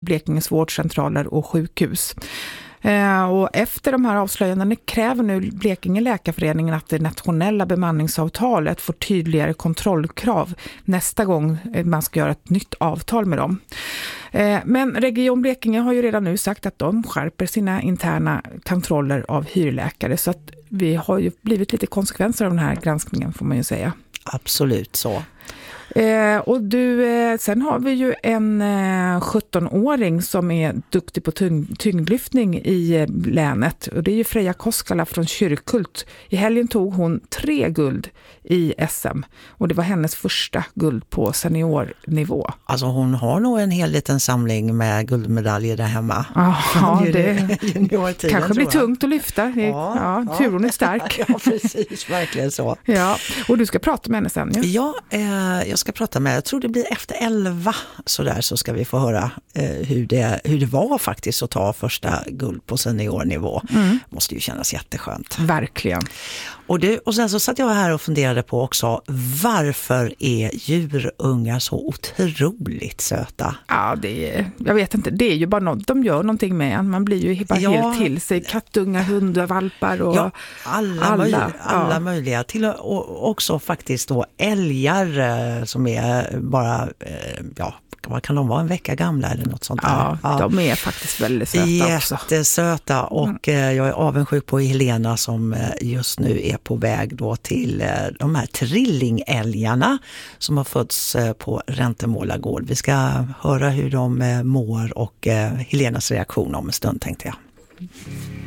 Blekinges vårdcentraler och sjukhus. Och efter de här avslöjandena kräver nu Blekinge läkarföreningen att det nationella bemanningsavtalet får tydligare kontrollkrav nästa gång man ska göra ett nytt avtal med dem. Men Region Blekinge har ju redan nu sagt att de skärper sina interna kontroller av hyrläkare, så att vi har ju blivit lite konsekvenser av den här granskningen, får man ju säga. Absolut så. Och sen har vi ju en 17-åring som är duktig på tyngdlyftning i länet. Och det är ju Freja Koskala från Kyrkult. I helgen tog hon 3 guld i SM. Och det var hennes första guld på seniornivå. Alltså hon har nog en hel liten samling med guldmedaljer där hemma. Ja, det kanske blir tungt att lyfta. Ja, turen är stark. Ja, precis. Verkligen så. Ja, och du ska prata med henne sen. Ja, jag ska prata med, jag tror det blir efter 11 så ska vi få höra hur det var faktiskt att ta första guld på seniornivå. Måste ju kännas jätteskönt. Verkligen. Och sen så satt jag här och funderade på också, varför är djurungar så otroligt söta? Ja, jag vet inte, det är ju bara något, de gör någonting med en. Man blir ju bara helt till sig, kattungar, hundar, valpar och alla möjliga. Till och också faktiskt då älgar som är bara, vad kan de vara, en vecka gamla eller något sånt där? Ja, de är faktiskt väldigt söta också. Jättesöta, och jag är avundsjuk på Helena som just nu är på väg då till de här trillingälgarna som har fötts på Räntemåla gård. Vi ska höra hur de mår och Helenas reaktion om en stund, tänkte jag.